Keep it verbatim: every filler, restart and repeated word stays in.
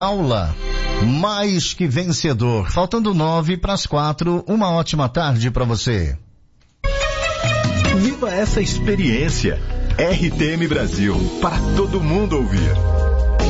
Aula mais que vencedor. Faltando nove para as quatro. Uma ótima tarde para você. Viva essa experiência. R T M Brasil, para todo mundo ouvir.